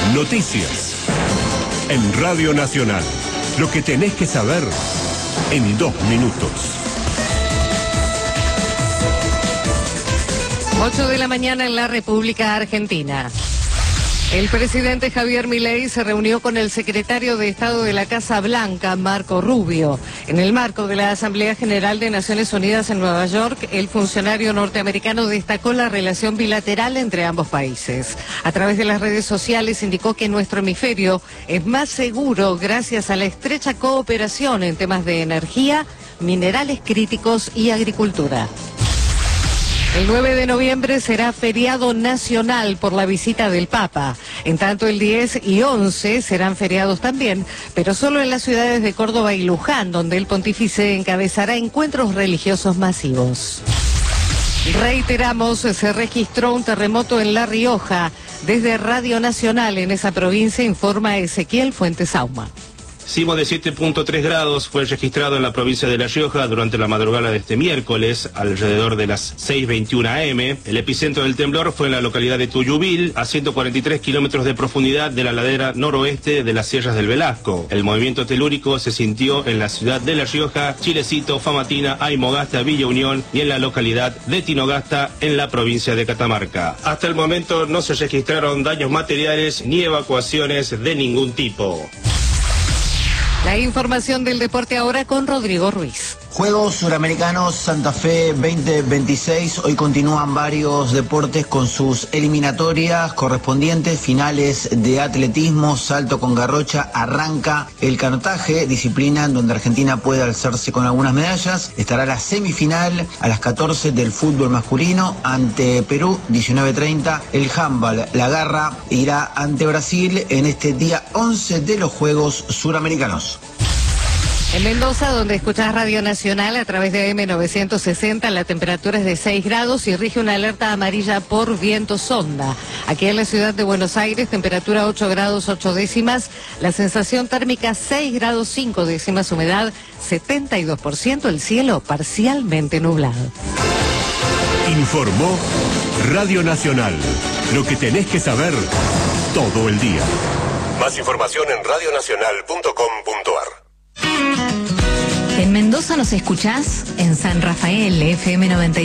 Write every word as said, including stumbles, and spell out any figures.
Noticias. En Radio Nacional. Lo que tenés que saber en dos minutos. ocho de la mañana en la República Argentina. El presidente Javier Milei se reunió con el secretario de Estado de la Casa Blanca, Marco Rubio. En el marco de la Asamblea General de Naciones Unidas en Nueva York, el funcionario norteamericano destacó la relación bilateral entre ambos países. A través de las redes sociales indicó que nuestro hemisferio es más seguro gracias a la estrecha cooperación en temas de energía, minerales críticos y agricultura. El nueve de noviembre será feriado nacional por la visita del Papa. En tanto, el diez y once serán feriados también, pero solo en las ciudades de Córdoba y Luján, donde el pontífice encabezará encuentros religiosos masivos. Reiteramos, se registró un terremoto en La Rioja. Desde Radio Nacional en esa provincia informa Ezequiel Fuentes Auma. Sismo de siete punto tres grados fue registrado en la provincia de La Rioja durante la madrugada de este miércoles, alrededor de las seis veintiuno a eme. El epicentro del temblor fue en la localidad de Tuyubil, a ciento cuarenta y tres kilómetros de profundidad de la ladera noroeste de las Sierras del Velasco. El movimiento telúrico se sintió en la ciudad de La Rioja, Chilecito, Famatina, Aymogasta, Villa Unión y en la localidad de Tinogasta, en la provincia de Catamarca. Hasta el momento no se registraron daños materiales ni evacuaciones de ningún tipo. La información del deporte ahora con Rodrigo Ruiz. Juegos Suramericanos Santa Fe veinte veintiséis, hoy continúan varios deportes con sus eliminatorias correspondientes, finales de atletismo, salto con garrocha, arranca el canotaje, disciplina en donde Argentina puede alzarse con algunas medallas, estará la semifinal a las catorce del fútbol masculino ante Perú, diecinueve treinta, el handball, la garra, irá ante Brasil en este día once de los Juegos Suramericanos. En Mendoza, donde escuchás Radio Nacional a través de eme novecientos sesenta, la temperatura es de seis grados y rige una alerta amarilla por viento sonda. Aquí en la ciudad de Buenos Aires, temperatura ocho grados ocho décimas, la sensación térmica seis grados cinco décimas, humedad setenta y dos por ciento, el cielo parcialmente nublado. Informó Radio Nacional. Lo que tenés que saber todo el día. Más información en radio nacional punto com punto ar. En Mendoza nos escuchás en San Rafael, efe eme noventa y